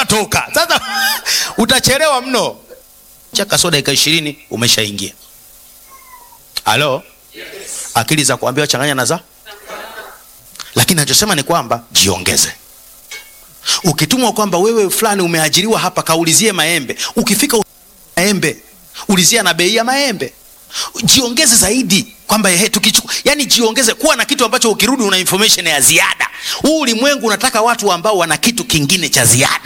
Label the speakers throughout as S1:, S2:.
S1: hautatoka. Sasa utachelewa mno. Chaka soda dakika 20 umeshaingia. Halo? Yes. Akili za kuambiwa changanya na za. Lakini nachosema ni kwamba jiongeze. Ukitumwa kwamba wewe fulani umeajiriwa hapa, kaulizie maembe. Ukifika maembe, ulizia na bei ya maembe. Jiongeze zaidi kwamba tukichukua, yani jiongeze, kuwa na kitu ambacho ukirudi una information ya ziada. Huu ulimwengu unataka watu ambao wana kitu kingine cha ziada.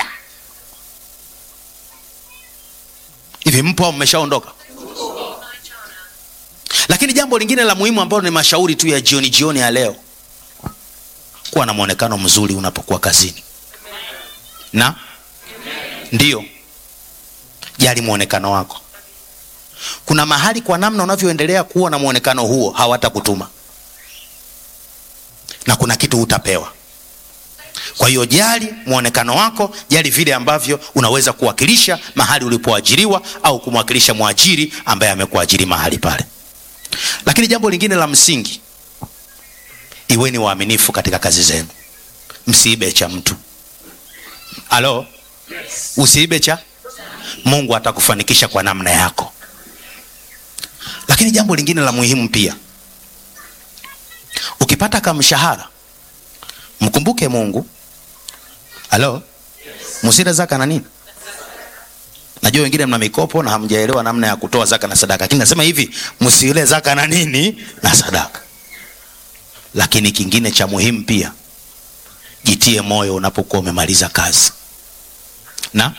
S1: Hivi mpo au mmeshaondoka? Lakini jambo lingine la muhimu ambalo ni mashauri tu ya jioni ya leo, kuwa na muonekano mzuri unapokuwa kazini. Na ndio, jali muonekano wako. Kuna mahali kwa namna unavyoendelea kuwa na muonekano huo hawatakutuma, na kuna kitu utapewa. Kwa hiyo jali muonekano wako, jali vile ambavyo unaweza kuwakilisha mahali ulipoajiriwa au kumwakilisha mwajiri ambaye amekuajiri mahali pale. Lakini jambo lingine la msingi, iweni waaminifu katika kazi zenu. Msiibe cha mtu. Halo? Yes. Usiibe cha Mungu, atakufanikisha kwa namna yako. Lakini jambo lingine la muhimu pia, ukipata kama mshahara, mkumbuke Mungu. Halo? Yes. Msile zaka na nini? Najua wengine mna mikopo na hamjaelewa namna ya kutoa zaka na sadaka. Lakini nasema hivi, msile zaka na nini? Na sadaka. Lakini kingine cha muhimu pia, jitie moyo unapokuwa umemaliza kazi. Na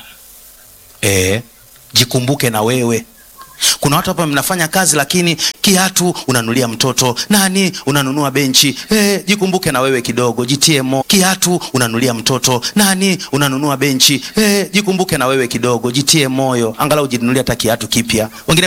S1: jikumbuke na wewe. Kuna watu hapa mnafanya kazi lakini kiatu unanunulia mtoto, nani unanunua benchi. Jikumbuke na wewe kidogo, jitie moyo. Kiatu unanunulia mtoto, nani unanunua benchi. Jikumbuke na wewe kidogo, jitie moyo. Angalau jinunulie hata kiatu kipya. Wengine